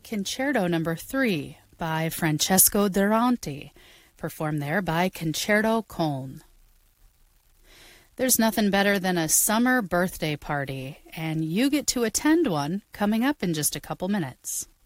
Concerto Number 3 by Francesco Durante, performed there by Concerto Cone. There's nothing better than a summer birthday party, and you get to attend one coming up in just a couple minutes.